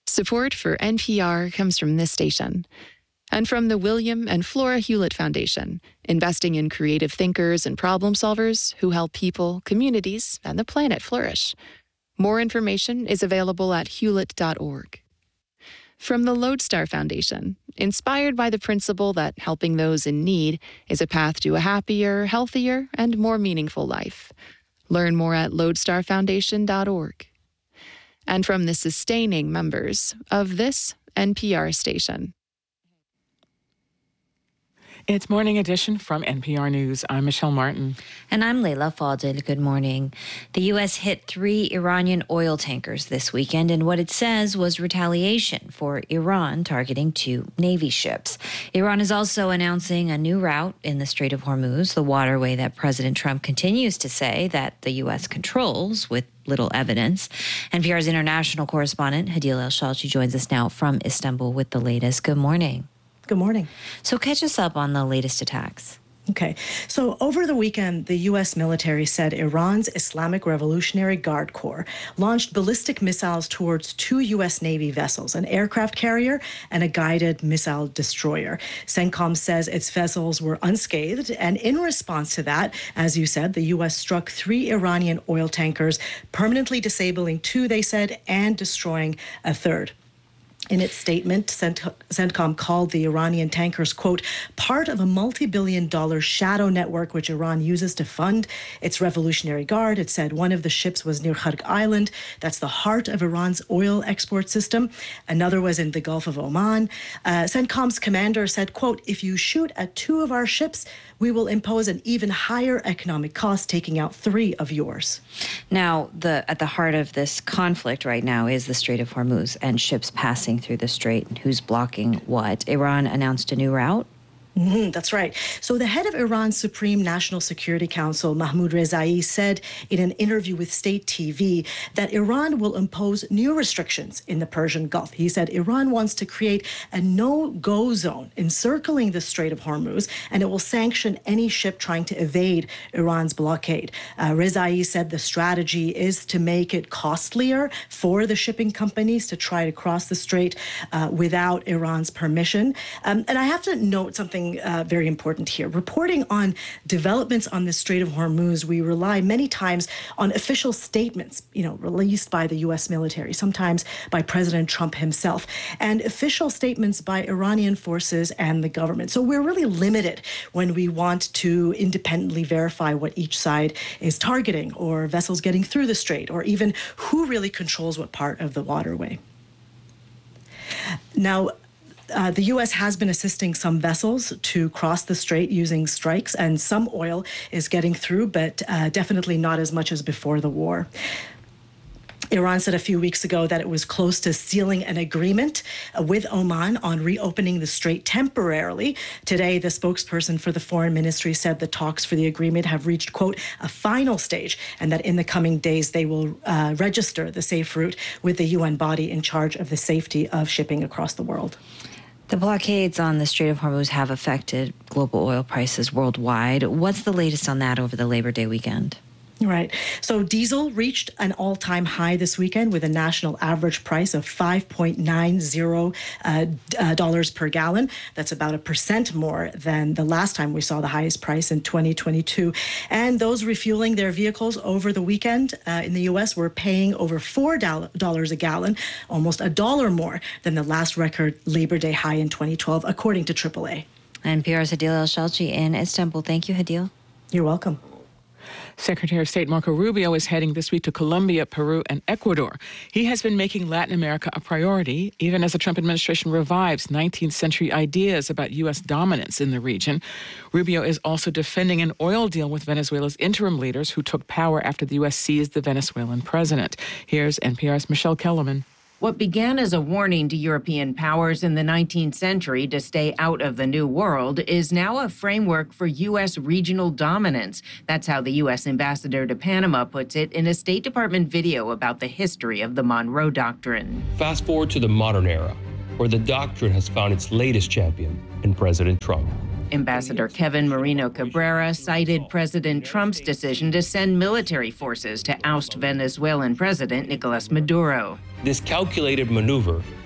Support for NPR comes from this station and from the William and Flora Hewlett Foundation, investing in creative thinkers and problem solvers who help people, communities, and the planet flourish. More information is available at hewlett.org. From the Lodestar Foundation, inspired by the principle that helping those in need is a path to a happier, healthier, and more meaningful life. Learn more at lodestarfoundation.org. And from the sustaining members of this NPR station. It's Morning Edition from NPR News. I'm Michelle Martin. And I'm Leila Fadel. Good morning. The U.S. hit 3 Iranian oil tankers this weekend in what it says was retaliation for Iran targeting 2 Navy ships. Iran is also announcing a new route in the Strait of Hormuz, the waterway that President Trump continues to say that the U.S. controls with little evidence. NPR's international correspondent, Hadeel El-Shalchi, joins us now from Istanbul with the latest. Good morning. Good morning. So catch us up on the latest attacks. Okay. So over the weekend, the U.S. military said Iran's Islamic Revolutionary Guard Corps launched ballistic missiles towards 2 U.S. Navy vessels, an aircraft carrier and a guided missile destroyer. CENTCOM says its vessels were unscathed. And in response to that, as you said, the U.S. struck 3 Iranian oil tankers, permanently disabling 2, they said, and destroying a 3rd. In its statement, CENTCOM called the Iranian tankers, quote, part of a multi-billion-dollar shadow network which Iran uses to fund its Revolutionary Guard. It said one of the ships was near Khark Island. That's the heart of Iran's oil export system. Another was in the Gulf of Oman. CENTCOM's commander said, quote, if you shoot at 2 of our ships, we will impose an even higher economic cost, taking out 3 of yours. Now, at the heart of this conflict right now is the Strait of Hormuz and ships passing through the strait and who's blocking what. Iran announced a new route. That's right. So the head of Iran's Supreme National Security Council, Mahmoud Rezai, said in an interview with State TV that Iran will impose new restrictions in the Persian Gulf. He said Iran wants to create a no-go zone encircling the Strait of Hormuz, and it will sanction any ship trying to evade Iran's blockade. Rezai said the strategy is to make it costlier for the shipping companies to try to cross the strait without Iran's permission. And I have to note something very important here. Reporting on developments on the Strait of Hormuz, we rely many times on official statements, released by the U.S. military, sometimes by President Trump himself, and official statements by Iranian forces and the government. So we're really limited when we want to independently verify what each side is targeting, or vessels getting through the strait, or even who really controls what part of the waterway. Now, the U.S. has been assisting some vessels to cross the strait using strikes, and some oil is getting through, but definitely not as much as before the war. Iran said a few weeks ago that it was close to sealing an agreement with Oman on reopening the strait temporarily. Today, the spokesperson for the foreign ministry said the talks for the agreement have reached, quote, a final stage, and that in the coming days they will register the safe route with the UN body in charge of the safety of shipping across the world. The blockades on the Strait of Hormuz have affected global oil prices worldwide. What's the latest on that over the Labor Day weekend? Right. So diesel reached an all-time high this weekend with a national average price of $5.90 dollars per gallon. That's about 1% more than the last time we saw the highest price in 2022. And those refueling their vehicles over the weekend in the U.S. were paying over $4 a gallon, almost $1 more than the last record Labor Day high in 2012, according to AAA. NPR's Hadeel El-Shalchi in Istanbul. Thank you, Hadeel. You're welcome. Secretary of State Marco Rubio is heading this week to Colombia, Peru, and Ecuador. He has been making Latin America a priority, even as the Trump administration revives 19th century ideas about U.S. dominance in the region. Rubio is also defending an oil deal with Venezuela's interim leaders who took power after the U.S. seized the Venezuelan president. Here's NPR's Michelle Kellerman. What began as a warning to European powers in the 19th century to stay out of the New World is now a framework for U.S. regional dominance. That's how the U.S. ambassador to Panama puts it in a State Department video about the history of the Monroe Doctrine. Fast forward to the modern era, where the doctrine has found its latest champion in President Trump. Ambassador Kevin Marino Cabrera cited President Trump's decision to send military forces to oust Venezuelan President Nicolas Maduro. This calculated maneuver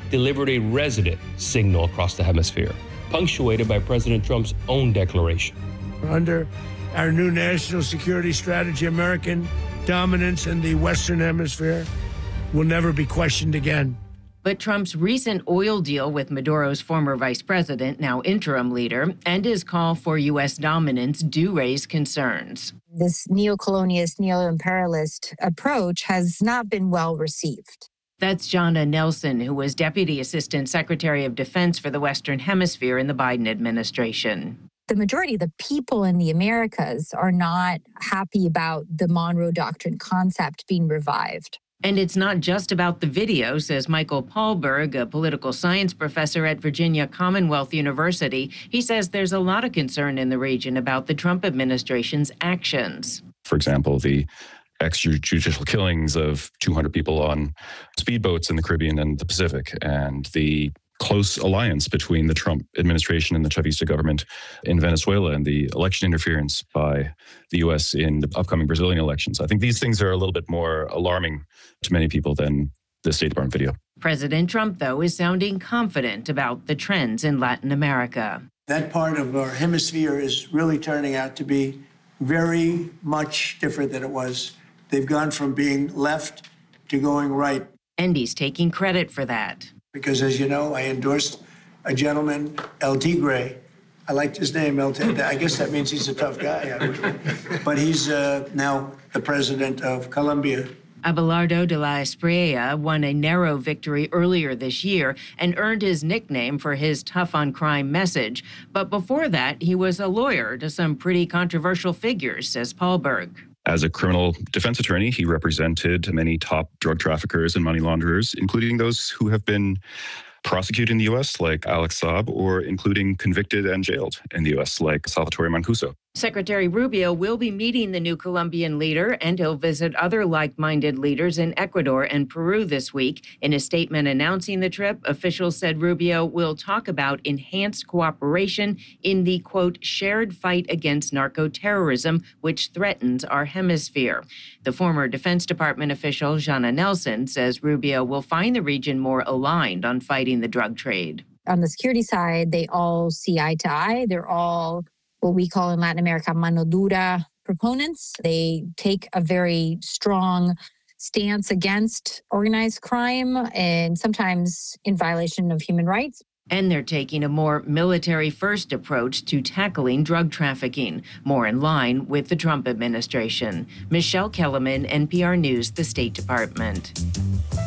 delivered a resident signal across the hemisphere, punctuated by President Trump's own declaration. Under our new national security strategy, American dominance in the Western Hemisphere will never be questioned again. But Trump's recent oil deal with Maduro's former vice president, now interim leader, and his call for U.S. dominance do raise concerns. This neo-colonialist, neo-imperialist approach has not been well received. That's Jonna Nelson, who was Deputy Assistant Secretary of Defense for the Western Hemisphere in the Biden administration. The majority of the people in the Americas are not happy about the Monroe Doctrine concept being revived. And it's not just about the video, says Michael Paulberg, a political science professor at Virginia Commonwealth University. He says there's a lot of concern in the region about the Trump administration's actions. For example, the extrajudicial killings of 200 people on speedboats in the Caribbean and the Pacific, and the close alliance between the Trump administration and the Chavista government in Venezuela, and the election interference by the U.S. in the upcoming Brazilian elections. I think these things are a little bit more alarming to many people than the State Department video. President Trump, though, is sounding confident about the trends in Latin America. That part of our hemisphere is really turning out to be very much different than it was. They've gone from being left to going right. And he's taking credit for that. Because, as you know, I endorsed a gentleman, El Tigre. I liked his name, El Tigre. I guess that means he's a tough guy. But he's now the president of Colombia. Abelardo de la Espriella won a narrow victory earlier this year and earned his nickname for his tough-on-crime message. But before that, he was a lawyer to some pretty controversial figures, says Paulberg. As a criminal defense attorney, he represented many top drug traffickers and money launderers, including those who have been prosecuted in the U.S., like Alex Saab, or including convicted and jailed in the U.S., like Salvatore Mancuso. Secretary Rubio will be meeting the new Colombian leader, and he'll visit other like-minded leaders in Ecuador and Peru this week. In a statement announcing the trip, officials said Rubio will talk about enhanced cooperation in the, quote, shared fight against narco-terrorism, which threatens our hemisphere. The former Defense Department official, Jonna Nelson, says Rubio will find the region more aligned on fighting the drug trade. On the security side, they all see eye to eye. They're all what we call in Latin America mano dura proponents. They take a very strong stance against organized crime and sometimes in violation of human rights. And they're taking a more military-first approach to tackling drug trafficking, more in line with the Trump administration. Michelle Kellerman, NPR News, the State Department.